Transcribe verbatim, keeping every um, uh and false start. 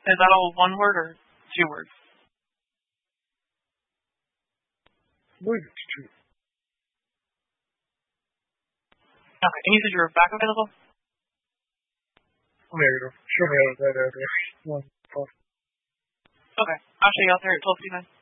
Is that all one word or two words? I believe it's two. Okay, and you said you're back available? Oh, yeah, you know, show me out of that address. One, okay, I'll show you out there at twelve fifty-nine.